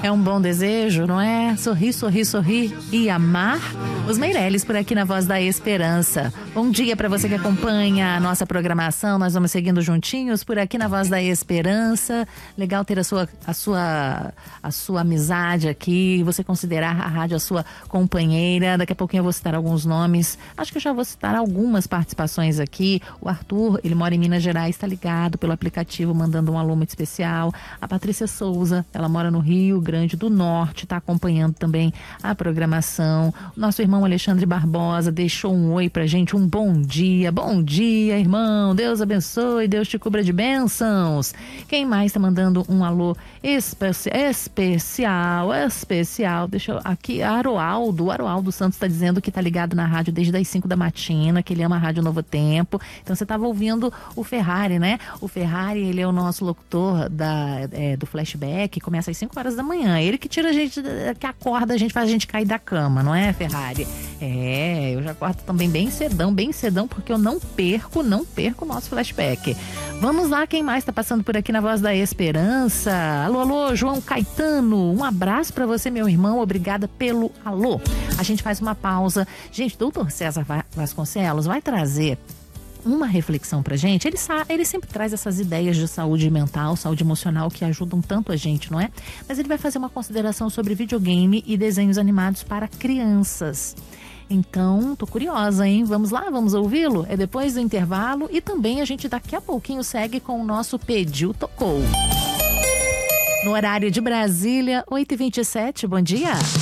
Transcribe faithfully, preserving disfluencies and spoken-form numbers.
É um bom desejo, não é? Sorrir, sorrir, sorrir e amar. Os Meirelles por aqui na Voz da Esperança. Bom dia para você que acompanha a nossa programação. Nós vamos seguindo juntinhos por aqui na Voz da Esperança. Legal ter a sua, a sua, a sua amizade aqui. Você considerar a rádio a sua companheira. Daqui a pouquinho eu vou citar alguns nomes. Acho que eu já vou citar algumas participações aqui. O Arthur, ele mora em Minas Gerais, está ligado pelo aplicativo, mandando um alô muito especial. A Patrícia Souza, ela mora no Rio Grande do Norte, está acompanhando também a programação. O nosso irmão Alexandre Barbosa deixou um oi pra gente, um bom dia. Bom dia, irmão. Deus abençoe, Deus te cubra de bênçãos. Quem mais está mandando um alô especi especial, especial? Deixa eu... Aqui, Aroaldo. O Aroaldo Santos está dizendo que está ligado na rádio desde as cinco da matina, que ele ama a Rádio Novo Tempo. Então você estava ouvindo o Ferrari, né? O Ferrari, ele é o nosso locutor da, é, do Flashback, começa às cinco horas da manhã. Ele que tira a gente, que acorda a gente, faz a gente cair da cama, não é, Ferrari? É, eu já acordo também bem cedão, bem cedão, porque eu não perco, não perco o nosso Flashback. Vamos lá, quem mais tá passando por aqui na Voz da Esperança? Alô, alô, João Caetano, um abraço pra você, meu irmão, obrigada pelo alô. A gente faz uma pausa. Gente, doutor César Vasconcelos vai trazer uma reflexão pra gente. Ele, ele sempre traz essas ideias de saúde mental, saúde emocional que ajudam tanto a gente, não é? Mas ele vai fazer uma consideração sobre videogame e desenhos animados para crianças. Então, tô curiosa, hein? Vamos lá, vamos ouvi-lo? É depois do intervalo e também a gente daqui a pouquinho segue com o nosso Pediu Tocou. No horário de Brasília, oito e vinte e sete, bom dia.